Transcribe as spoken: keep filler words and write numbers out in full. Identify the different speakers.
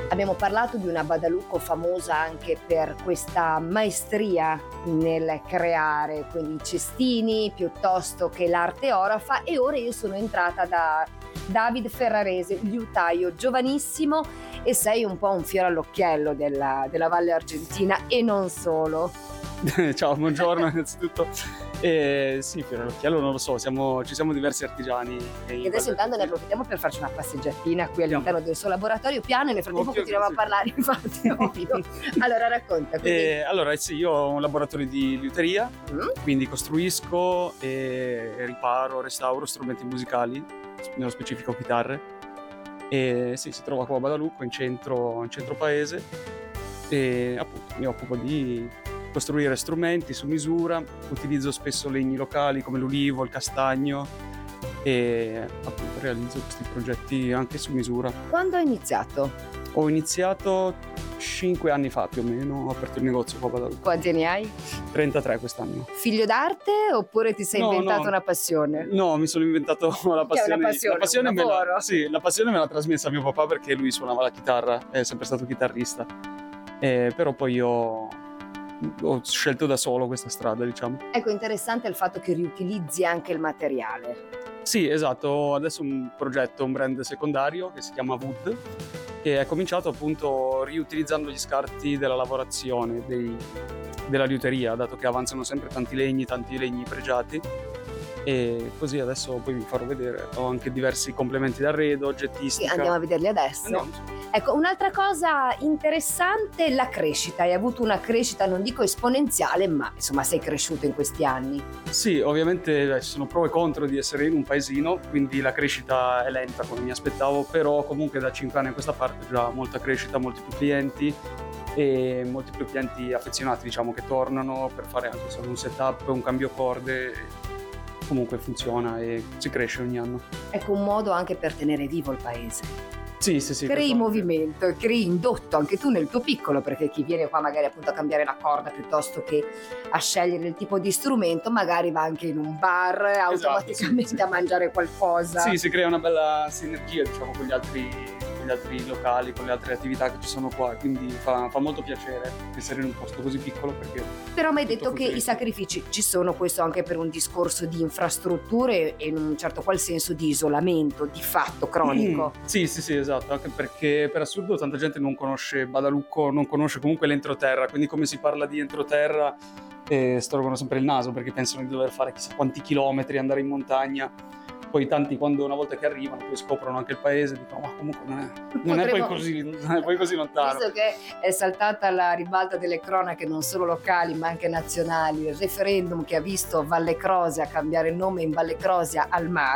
Speaker 1: Abbiamo parlato di una Badalucco famosa anche per questa maestria nel creare, quindi i cestini piuttosto che l'arte orafa, e ora io sono entrata da David Ferrarese, liutaio giovanissimo, e sei un po' un fiore all'occhiello della, della Valle Argentina e non solo.
Speaker 2: Ciao, buongiorno innanzitutto. Eh, sì, fiore all'occhiello non lo so, siamo, ci siamo diversi artigiani.
Speaker 1: E adesso intanto ne approfittiamo per farci una passeggiatina qui all'interno del suo laboratorio piano, e nel frattempo
Speaker 2: Occhio,
Speaker 1: continuiamo a
Speaker 2: sì.
Speaker 1: parlare, infatti, ovvio. Allora racconta. Quindi.
Speaker 2: Eh, allora sì, io ho un laboratorio di liuteria,
Speaker 1: Mm?
Speaker 2: quindi costruisco e riparo, restauro strumenti musicali, nello specifico chitarre. E sì, si trova qua a Badalucco, in centro, in centro paese, e appunto mi occupo di costruire strumenti su misura, utilizzo spesso legni locali come l'ulivo, il castagno, e appunto realizzo questi progetti anche su misura.
Speaker 1: Quando hai iniziato?
Speaker 2: Ho iniziato cinque anni fa più o meno, ho aperto il negozio qua a Badalucco.
Speaker 1: Quanti ne hai?
Speaker 2: trentatré quest'anno.
Speaker 1: Figlio d'arte oppure ti sei
Speaker 2: No,
Speaker 1: inventato
Speaker 2: no.
Speaker 1: una passione?
Speaker 2: No, mi sono inventato la
Speaker 1: Che è una
Speaker 2: passione.
Speaker 1: passione,
Speaker 2: la passione
Speaker 1: un
Speaker 2: me
Speaker 1: lavoro.
Speaker 2: la, sì, la passione me l'ha trasmessa mio papà perché lui suonava la chitarra, è sempre stato chitarrista. Eh, però poi io ho scelto da solo questa strada, diciamo.
Speaker 1: Ecco, interessante il fatto che riutilizzi anche il materiale.
Speaker 2: Sì, esatto, ho adesso un progetto, un brand secondario che si chiama Wood, che è cominciato appunto riutilizzando gli scarti della lavorazione dei- della liuteria, dato che avanzano sempre tanti legni, tanti legni pregiati, e così adesso poi vi farò vedere. Ho anche diversi complementi d'arredo,
Speaker 1: Sì,
Speaker 2: oggettistica.
Speaker 1: andiamo a vederli adesso.
Speaker 2: Andiamo.
Speaker 1: Ecco, un'altra cosa interessante è la crescita. Hai avuto una crescita, non dico esponenziale, ma insomma sei cresciuto in questi anni.
Speaker 2: Sì, ovviamente eh, ci sono pro e contro di essere in un paesino, quindi la crescita è lenta come mi aspettavo, però comunque da cinque anni a questa parte già molta crescita, molti più clienti e molti più clienti affezionati, diciamo, che tornano per fare anche solo un setup, un cambio corde. Comunque funziona e si cresce ogni anno.
Speaker 1: Ecco, un modo anche per tenere vivo il paese.
Speaker 2: Sì, sì, sì.
Speaker 1: Crei
Speaker 2: questo-
Speaker 1: movimento, crei indotto anche tu nel tuo piccolo, perché chi viene qua magari appunto a cambiare la corda piuttosto che a scegliere il tipo di strumento, magari va anche in un bar automaticamente
Speaker 2: sì, sì.
Speaker 1: a mangiare qualcosa.
Speaker 2: Sì, si crea una bella sinergia, diciamo, con gli altri, con gli altri locali, con le altre attività che ci sono qua, quindi fa, fa molto piacere essere in un posto così piccolo perché...
Speaker 1: Però mi hai
Speaker 2: tutto
Speaker 1: detto che
Speaker 2: funziona
Speaker 1: i sacrifici ci sono, questo anche per un discorso di infrastrutture e in un certo qual senso di isolamento di fatto cronico.
Speaker 2: Mm, sì, sì, sì, esatto, anche perché per assurdo tanta gente non conosce Badalucco, non conosce comunque l'entroterra, quindi come si parla di entroterra eh, storgono sempre il naso perché pensano di dover fare chissà quanti chilometri, andare in montagna. Poi tanti, quando una volta che arrivano, poi scoprono anche il paese, dicono ma comunque non è, non è poi
Speaker 1: Potremmo-
Speaker 2: così, non è poi così lontano.
Speaker 1: Visto che è saltata alla ribalta delle cronache non solo locali ma anche nazionali, il referendum che ha visto Valle Crosia cambiare il nome in Valle Crosia al mare,